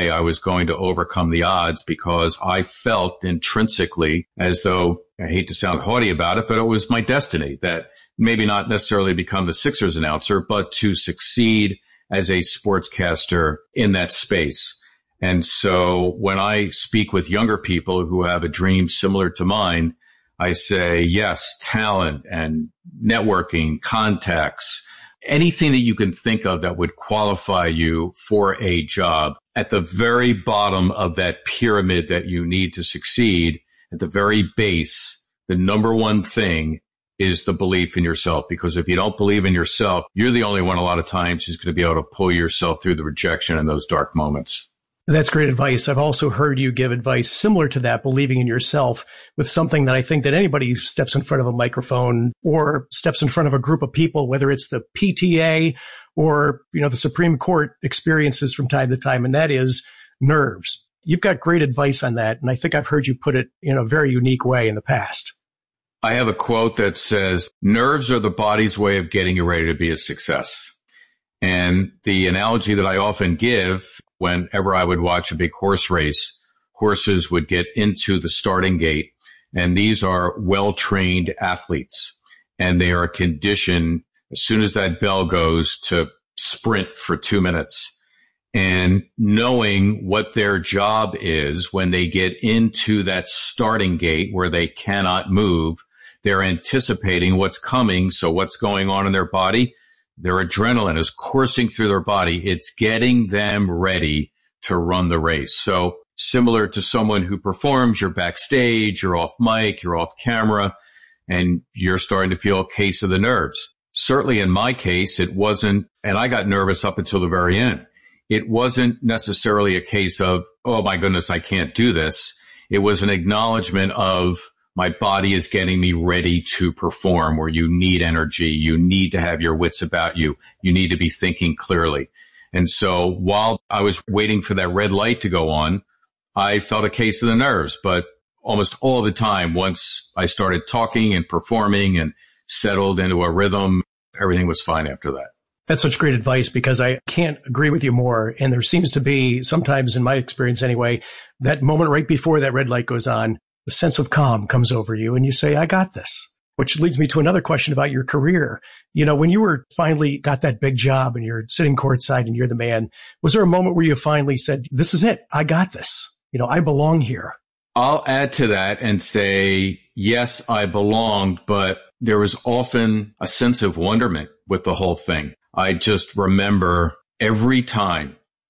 way I was going to overcome the odds, because I felt intrinsically as though, I hate to sound haughty about it, but it was my destiny that maybe not necessarily become the Sixers announcer, but to succeed as a sportscaster in that space. And so when I speak with younger people who have a dream similar to mine, I say, yes, talent and networking, contacts, anything that you can think of that would qualify you for a job. At the very bottom of that pyramid that you need to succeed, at the very base, the number one thing is the belief in yourself. Because if you don't believe in yourself, you're the only one a lot of times who's going to be able to pull yourself through the rejection in those dark moments. That's great advice. I've also heard you give advice similar to that, believing in yourself, with something that I think that anybody who steps in front of a microphone or steps in front of a group of people, whether it's the PTA or, the Supreme Court, experiences from time to time, and that is nerves. You've got great advice on that, and I think I've heard you put it in a very unique way in the past. I have a quote that says, nerves are the body's way of getting you ready to be a success. And the analogy that I often give, whenever I would watch a big horse race, horses would get into the starting gate, and these are well-trained athletes, and they are conditioned as soon as that bell goes to sprint for 2 minutes. And knowing what their job is when they get into that starting gate where they cannot move, they're anticipating what's coming. So what's going on in their body? Their adrenaline is coursing through their body. It's getting them ready to run the race. So similar to someone who performs, you're backstage, you're off mic, you're off camera, and you're starting to feel a case of the nerves. Certainly in my case, it wasn't, and I got nervous up until the very end. It wasn't necessarily a case of, oh my goodness, I can't do this. It was an acknowledgement of, my body is getting me ready to perform, where you need energy. You need to have your wits about you. You need to be thinking clearly. And so while I was waiting for that red light to go on, I felt a case of the nerves. But almost all the time, once I started talking and performing and settled into a rhythm, everything was fine after that. That's such great advice, because I can't agree with you more. And there seems to be, sometimes in my experience anyway, that moment right before that red light goes on, the sense of calm comes over you and you say, I got this. Which leads me to another question about your career. When you were finally got that big job and you're sitting courtside and you're the man, was there a moment where you finally said, this is it, I got this, I belong here? I'll add to that and say, yes, I belonged, but there was often a sense of wonderment with the whole thing. I just remember every time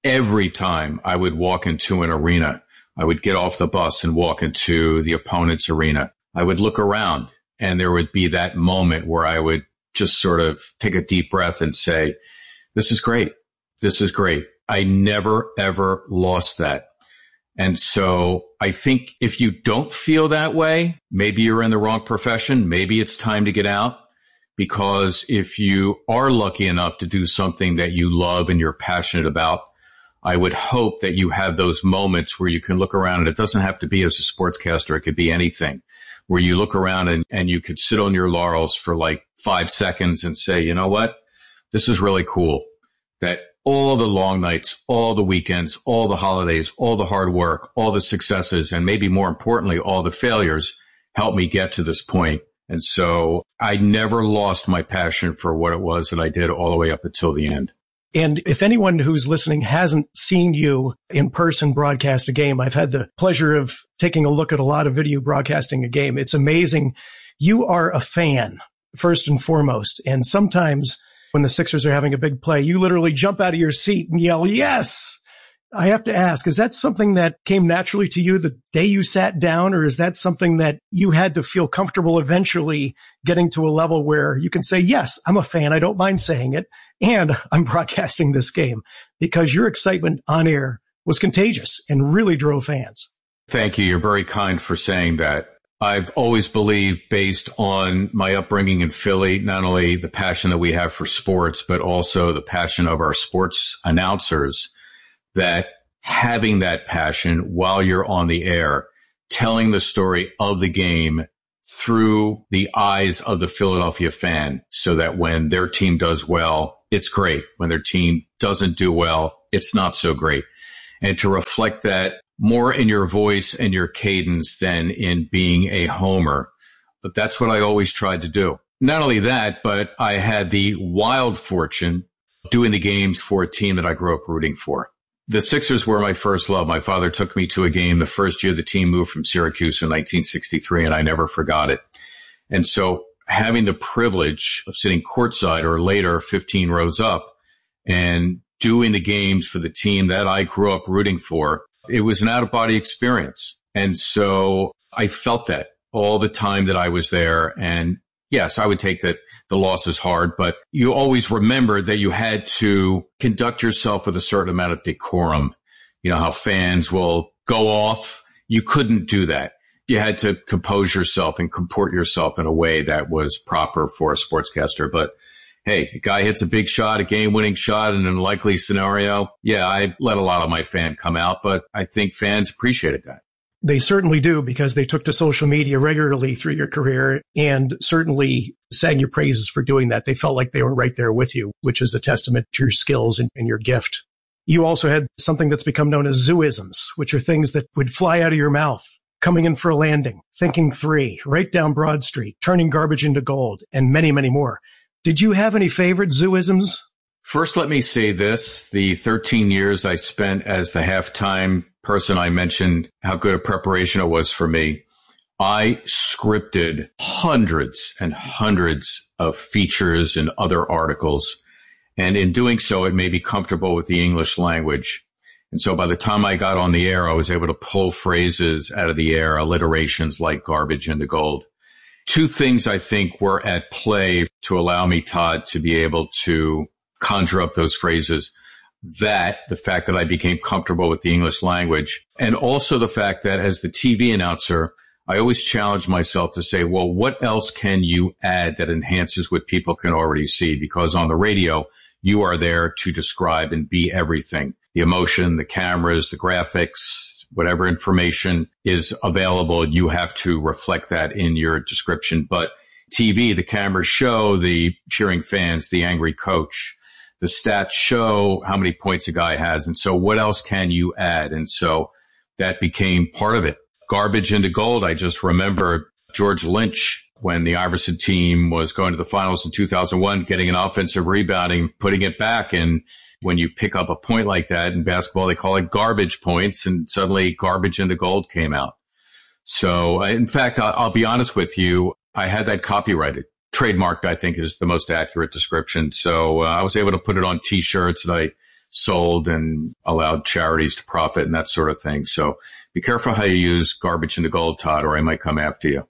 I would walk into an arena, I would get off the bus and walk into the opponent's arena, I would look around and there would be that moment where I would just sort of take a deep breath and say, this is great. This is great. I never, ever lost that. And so I think if you don't feel that way, maybe you're in the wrong profession. Maybe it's time to get out. Because if you are lucky enough to do something that you love and you're passionate about, I would hope that you have those moments where you can look around, and it doesn't have to be as a sportscaster. It could be anything, where you look around and you could sit on your laurels for like 5 seconds and say, you know what? This is really cool that all the long nights, all the weekends, all the holidays, all the hard work, all the successes, and maybe more importantly, all the failures helped me get to this point. And so I never lost my passion for what it was that I did all the way up until the end. And if anyone who's listening hasn't seen you in person broadcast a game, I've had the pleasure of taking a look at a lot of video broadcasting a game. It's amazing. You are a fan, first and foremost. And sometimes when the Sixers are having a big play, you literally jump out of your seat and yell, yes. I have to ask, is that something that came naturally to you the day you sat down, or is that something that you had to feel comfortable eventually getting to a level where you can say, yes, I'm a fan, I don't mind saying it, and I'm broadcasting this game? Because your excitement on air was contagious and really drove fans. Thank you. You're very kind for saying that. I've always believed, based on my upbringing in Philly, not only the passion that we have for sports, but also the passion of our sports announcers, that having that passion while you're on the air, telling the story of the game through the eyes of the Philadelphia fan, so that when their team does well, it's great. When their team doesn't do well, it's not so great. and to reflect that more in your voice and your cadence than in being a homer. But that's what I always tried to do. Not only that, but I had the wild fortune of doing the games for a team that I grew up rooting for. The Sixers were my first love. My father took me to a game the first year the team moved from Syracuse in 1963, and I never forgot it. And so having the privilege of sitting courtside or later 15 rows up and doing the games for the team that I grew up rooting for, it was an out-of-body experience. And so I felt that all the time that I was there. And yes, I would take that the loss is hard, but you always remembered that you had to conduct yourself with a certain amount of decorum. You know how fans will go off. You couldn't do that. You had to compose yourself and comport yourself in a way that was proper for a sportscaster. But hey, a guy hits a big shot, a game-winning shot in an unlikely scenario. Yeah, I let a lot of my fan come out, but I think fans appreciated that. They certainly do, because they took to social media regularly through your career and certainly sang your praises for doing that. They felt like they were right there with you, which is a testament to your skills and your gift. You also had something that's become known as zooisms, which are things that would fly out of your mouth. Coming in for a landing, thinking three, right down Broad Street, turning garbage into gold, and many, many more. Did you have any favorite zooisms? First, let me say this. The 13 years I spent as the halftime person, I mentioned how good a preparation it was for me. I scripted hundreds and hundreds of features and other articles. And in doing so, it made me comfortable with the English language. And so by the time I got on the air, I was able to pull phrases out of the air, alliterations like garbage into gold. Two things I think were at play to allow me, Todd, to be able to conjure up those phrases. That, the fact that I became comfortable with the English language, and also the fact that as the TV announcer, I always challenge myself to say, well, what else can you add that enhances what people can already see? Because on the radio, you are there to describe and be everything. The emotion, the cameras, the graphics, whatever information is available, you have to reflect that in your description. But TV, the cameras show the cheering fans, the angry coach. The stats show how many points a guy has. And so what else can you add? And so that became part of it. Garbage into gold. I just remember George Lynch, when the Iverson team was going to the finals in 2001, getting an offensive rebounding, putting it back. And when you pick up a point like that in basketball, they call it garbage points, and suddenly garbage into gold came out. So in fact, I'll be honest with you, I had that copyrighted. Trademarked, I think, is the most accurate description. So I was able to put it on T-shirts that I sold and allowed charities to profit and that sort of thing. So be careful how you use garbage into gold, Todd, or I might come after you.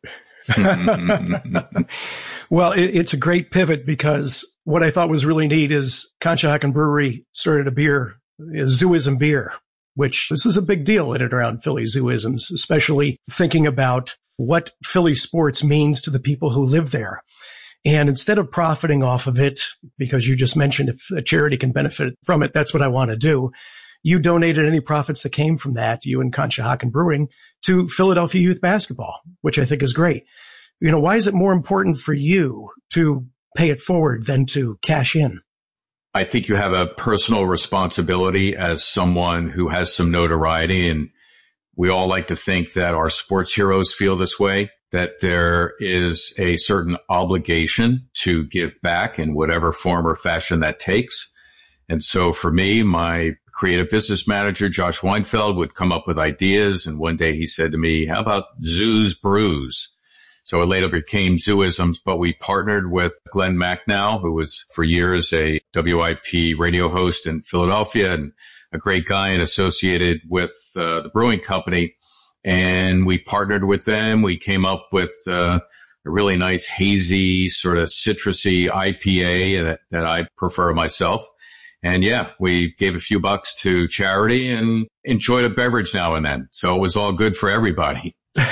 Well, it's a great pivot, because what I thought was really neat is Conshohocken Brewery started a beer, a zooism beer, which this is a big deal in and around Philly zooisms, especially thinking about what Philly sports means to the people who live there. And instead of profiting off of it, because you just mentioned if a charity can benefit from it, that's what I want to do. You donated any profits that came from that, you and Conshohocken Brewing, to Philadelphia youth basketball, which I think is great. You know, why is it more important for you to pay it forward than to cash in? I think you have a personal responsibility as someone who has some notoriety, and we all like to think that our sports heroes feel this way, that there is a certain obligation to give back in whatever form or fashion that takes. And so for me, my creative business manager, Josh Weinfeld, would come up with ideas. And one day he said to me, how about Zoos Brews? So it later became Zooisms, but we partnered with Glenn Macnow, who was for years a WIP radio host in Philadelphia and a great guy and associated with the brewing company. And we partnered with them. We came up with a really nice hazy sort of citrusy IPA that I prefer myself. And yeah, we gave a few bucks to charity and enjoyed a beverage now and then. So it was all good for everybody.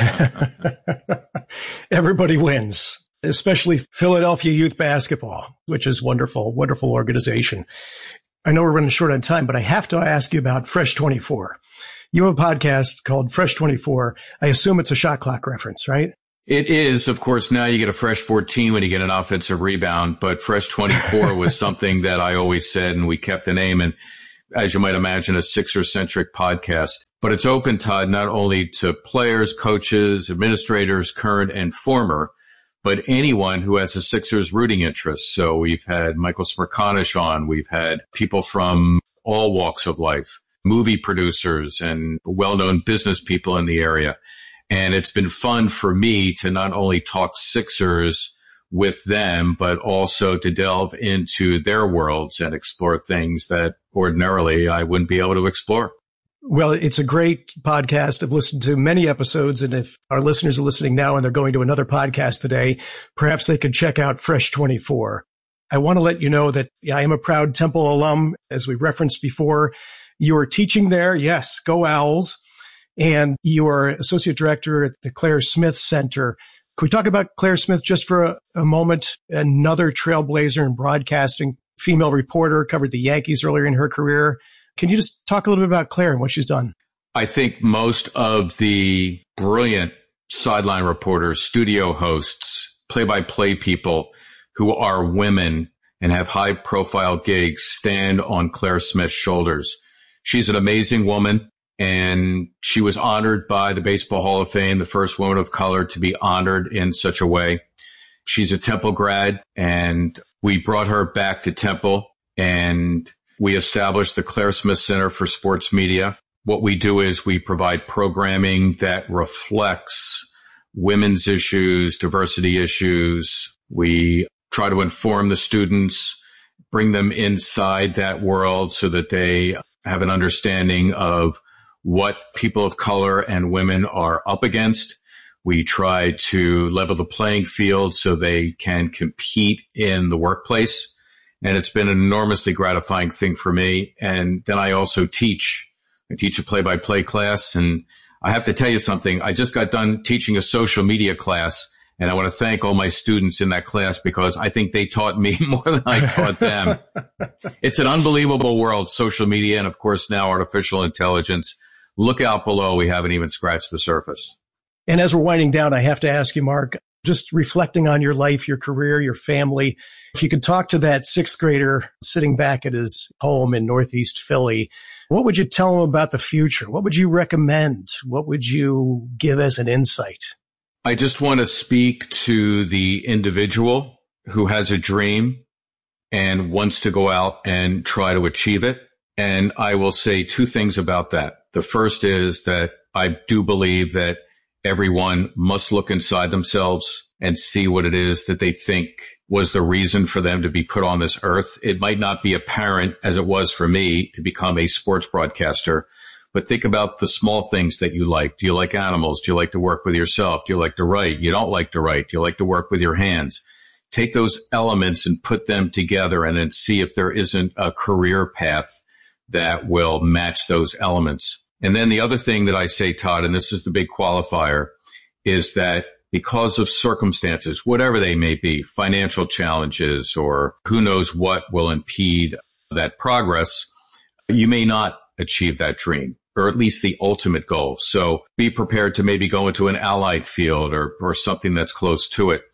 Everybody wins, especially Philadelphia youth basketball, which is wonderful, wonderful organization. I know we're running short on time, but I have to ask you about Fresh 24. You have a podcast called Fresh 24. I assume it's a shot clock reference, right? It is. Of course, now you get a fresh 14 when you get an offensive rebound, but Fresh 24 was something that I always said, and we kept the name. And as you might imagine, a Sixers-centric podcast. But it's open, Todd, not only to players, coaches, administrators, current and former, but anyone who has a Sixers rooting interest. So we've had Michael Smerconish on. We've had people from all walks of life, movie producers and well-known business people in the area. And it's been fun for me to not only talk Sixers with them, but also to delve into their worlds and explore things that ordinarily I wouldn't be able to explore. Well, it's a great podcast. I've listened to many episodes, and if our listeners are listening now and they're going to another podcast today, perhaps they could check out Fresh 24. I want to let you know that I am a proud Temple alum, as we referenced before. You are teaching there. Yes, go Owls. And you are associate director at the Claire Smith Center. Can we talk about Claire Smith just for a moment? Another trailblazer in broadcasting, female reporter, covered the Yankees earlier in her career. Can you just talk a little bit about Claire and what she's done? I think most of the brilliant sideline reporters, studio hosts, play-by-play people who are women and have high-profile gigs stand on Claire Smith's shoulders. She's an amazing woman, and she was honored by the Baseball Hall of Fame, the first woman of color to be honored in such a way. She's a Temple grad, and we brought her back to Temple, and we established the Claire Smith Center for Sports Media. What we do is we provide programming that reflects women's issues, diversity issues. We try to inform the students, bring them inside that world so that they have an understanding of what people of color and women are up against. We try to level the playing field so they can compete in the workplace. And it's been an enormously gratifying thing for me. And then I also teach. I teach a play-by-play class. And I have to tell you something. I just got done teaching a social media class. And I want to thank all my students in that class because I think they taught me more than I taught them. It's an unbelievable world, social media, and of course now artificial intelligence. Look out below. We haven't even scratched the surface. And as we're winding down, I have to ask you, Mark, just reflecting on your life, your career, your family, if you could talk to that sixth grader sitting back at his home in Northeast Philly, what would you tell him about the future? What would you recommend? What would you give as an insight? I just want to speak to the individual who has a dream and wants to go out and try to achieve it. And I will say two things about that. The first is that I do believe that everyone must look inside themselves and see what it is that they think was the reason for them to be put on this earth. It might not be apparent as it was for me to become a sports broadcaster, but think about the small things that you like. Do you like animals? Do you like to work with yourself? Do you like to write? You don't like to write. Do you like to work with your hands? Take those elements and put them together and then see if there isn't a career path that will match those elements. And then the other thing that I say, Todd, and this is the big qualifier, is that because of circumstances, whatever they may be, financial challenges or who knows what will impede that progress, you may not achieve that dream, or at least the ultimate goal. So be prepared to maybe go into an allied field or something that's close to it.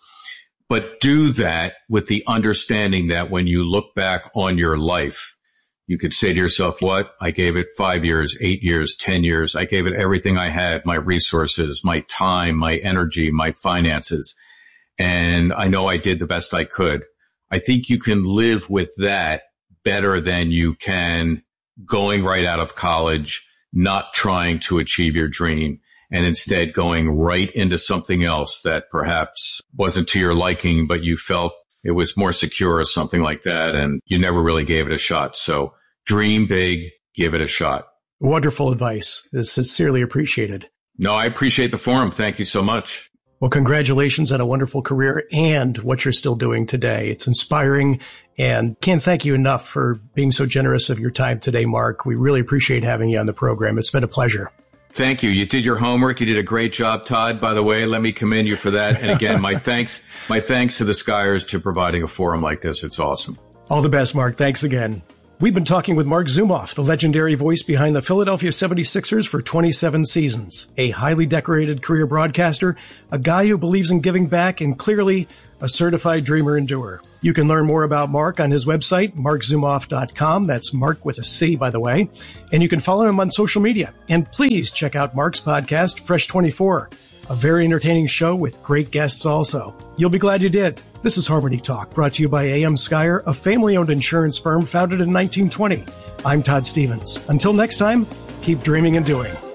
But do that with the understanding that when you look back on your life, you could say to yourself, what? I gave it 5 years, 8 years, 10 years. I gave it everything I had, my resources, my time, my energy, my finances. And I know I did the best I could. I think you can live with that better than you can going right out of college, not trying to achieve your dream, and instead going right into something else that perhaps wasn't to your liking, but you felt it was more secure or something like that, and you never really gave it a shot. So dream big, give it a shot. Wonderful advice. It's sincerely appreciated. No, I appreciate the forum. Thank you so much. Well, congratulations on a wonderful career and what you're still doing today. It's inspiring, and can't thank you enough for being so generous of your time today, Mark. We really appreciate having you on the program. It's been a pleasure. Thank you. You did your homework. You did a great job, Todd. By the way, let me commend you for that. And again, my thanks to the Skyers to providing a forum like this. It's awesome. All the best, Mark. Thanks again. We've been talking with Marc Zumoff, the legendary voice behind the Philadelphia 76ers for 27 seasons, a highly decorated career broadcaster, a guy who believes in giving back, and clearly a certified dreamer and doer. You can learn more about Marc on his website, marczumoff.com. That's Marc with a C, by the way. And you can follow him on social media. And please check out Marc's podcast, Fresh 24, a very entertaining show with great guests also. You'll be glad you did. This is Harmony Talk, brought to you by A.M. Skyer, a family-owned insurance firm founded in 1920. I'm Todd Stevens. Until next time, keep dreaming and doing.